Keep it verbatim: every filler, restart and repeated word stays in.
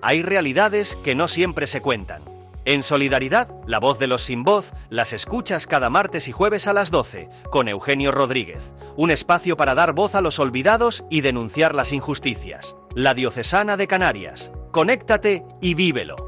hay realidades que no siempre se cuentan. En Solidaridad, la voz de los sin voz, las escuchas cada martes y jueves a las doce, con Eugenio Rodríguez. Un espacio para dar voz a los olvidados y denunciar las injusticias. La Diocesana de Canarias. Conéctate y vívelo.